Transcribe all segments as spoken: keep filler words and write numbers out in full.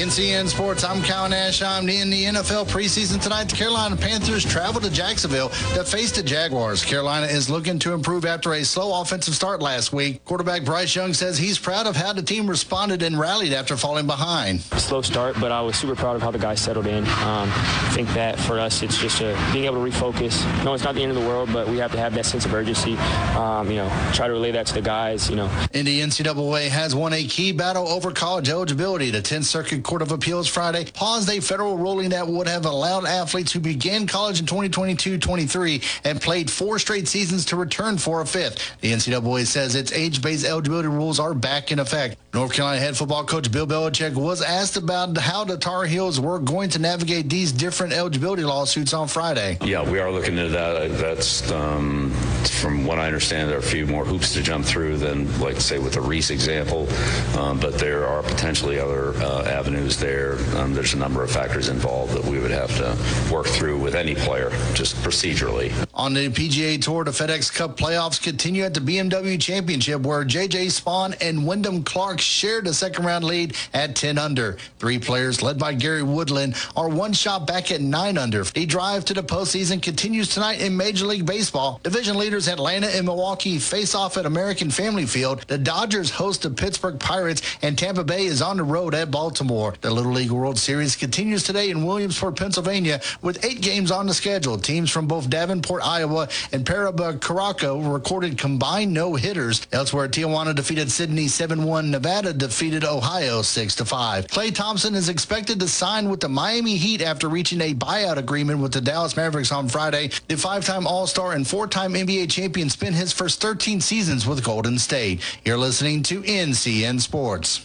N C N Sports, I'm Kyle Nash. I'm in the N F L preseason tonight. The Carolina Panthers travel to Jacksonville to face the Jaguars. Carolina is looking to improve after a slow offensive start last week. Quarterback Bryce Young says he's proud of how the team responded and rallied after falling behind. Slow start, but I was super proud of how the guys settled in. Um, I think that for us, it's just a, being able to refocus. No, it's not the end of the world, but we have to have that sense of urgency. Um, you know, try to relay that to the guys, you know. And the N C double A has won a key battle over college eligibility. The tenth Circuit Court of Appeals Friday paused a federal ruling that would have allowed athletes who began college in twenty twenty-two twenty-three and played four straight seasons to return for a fifth. The N C double A says its age-based eligibility rules are back in effect. North Carolina head football coach Bill Belichick was asked about how the Tar Heels were going to navigate these different eligibility lawsuits on Friday. Yeah, we are looking at that. That's, um, from what I understand, there are a few more hoops to jump through than, like, say, with the Reese example. Um, but there are potentially other uh, avenues there. Um, there's a number of factors involved that we would have to work through with any player, just procedurally. On the P G A Tour, the FedEx Cup playoffs continue at the B M W Championship, where J J Spawn and Wyndham Clark shared the second-round lead at ten under. Three players, led by Gary Woodland, are one shot back at nine under. The drive to the postseason continues tonight in Major League Baseball. Division leaders Atlanta and Milwaukee face off at American Family Field. The Dodgers host the Pittsburgh Pirates, and Tampa Bay is on the road at Baltimore. The Little League World Series continues today in Williamsport, Pennsylvania, with eight games on the schedule. Teams from both Davenport, Iowa, and Paraba, Caraco recorded combined no-hitters. Elsewhere, Tijuana defeated Sydney seven one. Nevada defeated Ohio six to five. Klay Thompson is expected to sign with the Miami Heat after reaching a buyout agreement with the Dallas Mavericks on Friday. The five-time All-Star and four-time N B A champion spent his first thirteen seasons with Golden State. You're listening to N C N Sports.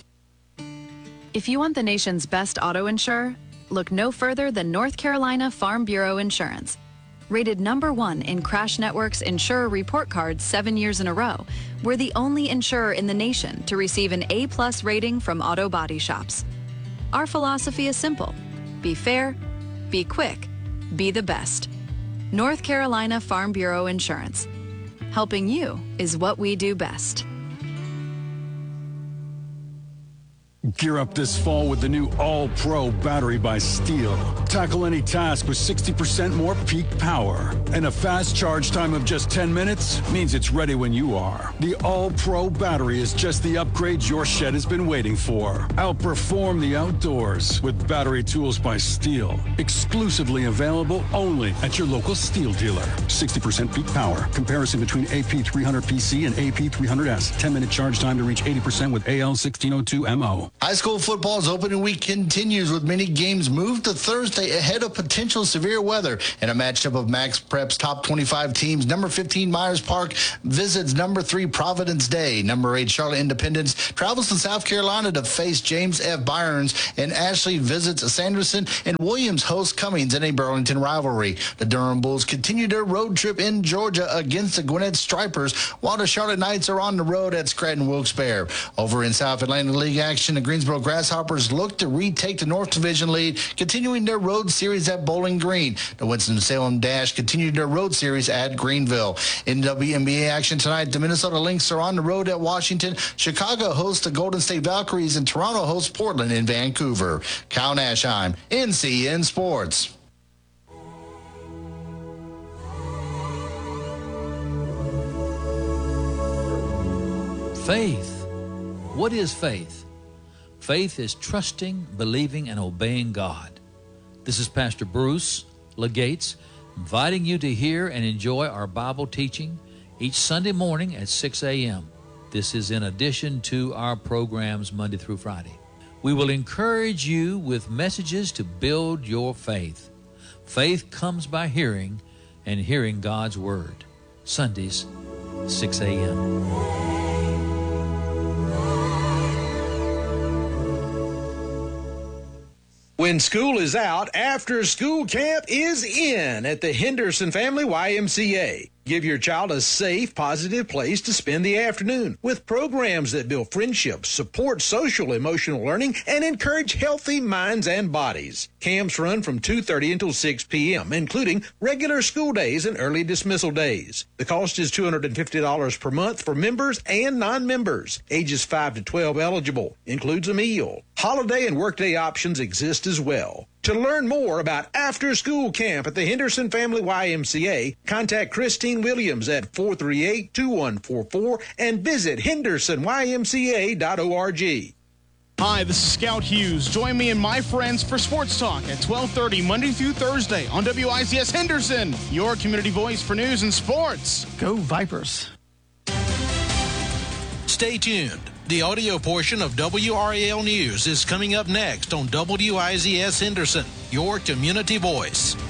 If you want the nation's best auto insurer, look no further than North Carolina Farm Bureau Insurance. Rated number one in Crash Network's Insurer Report Card seven years in a row, we're the only insurer in the nation to receive an A-plus rating from auto body shops. Our philosophy is simple. Be fair, be quick, be the best. North Carolina Farm Bureau Insurance. Helping you is what we do best. Gear up this fall with the new All-Pro battery by Steel. Tackle any task with sixty percent more peak power. And a fast charge time of just ten minutes means it's ready when you are. The All-Pro battery is just the upgrade your shed has been waiting for. Outperform the outdoors with battery tools by Steel. Exclusively available only at your local Steel dealer. sixty percent peak power. Comparison between A P three hundred P C and A P three hundred S. ten minute charge time to reach eighty percent with A L sixteen oh two M O. High school football's opening week continues with many games moved to Thursday ahead of potential severe weather. In a matchup of Max Prep's top twenty-five teams, number fifteen Myers Park visits number three Providence Day. Number eight Charlotte Independence travels to South Carolina to face James F. Byrnes, and Ashley visits Sanderson, and Williams hosts Cummings in a Burlington rivalry. The Durham Bulls continue their road trip in Georgia against the Gwinnett Stripers, while the Charlotte Knights are on the road at Scranton Wilkes-Barre. Over in South Atlantic League action, the Greensboro Grasshoppers look to retake the North Division lead, continuing their road series at Bowling Green. The Winston-Salem Dash continued their road series at Greenville. In W N B A action tonight, the Minnesota Lynx are on the road at Washington. Chicago hosts the Golden State Valkyries, and Toronto hosts Portland in Vancouver. Kyle Nashheim, N C N Sports. Faith. What is faith? Faith is trusting, believing, and obeying God. This is Pastor Bruce Legates inviting you to hear and enjoy our Bible teaching each Sunday morning at six a.m. This is in addition to our programs Monday through Friday. We will encourage you with messages to build your faith. Faith comes by hearing, and hearing God's Word. Sundays, six a.m. When school is out, after school camp is in at the Henderson Family Y M C A. Give your child a safe, positive place to spend the afternoon with programs that build friendships, support social emotional learning, and encourage healthy minds and bodies. Camps run from two thirty until six p.m., including regular school days and early dismissal days. The cost is two hundred fifty dollars per month for members and non-members. Ages five to twelve eligible. Includes a meal. Holiday and workday options exist as well. To learn more about after-school camp at the Henderson Family Y M C A, contact Christine Williams at four three eight, two one four four and visit henderson y m c a dot org. Hi, this is Scout Hughes. Join me and my friends for Sports Talk at twelve thirty Monday through Thursday on W I Z S Henderson, your community voice for news and sports. Go Vipers. Stay tuned. The audio portion of W R A L News is coming up next on W I Z S Henderson, your community voice.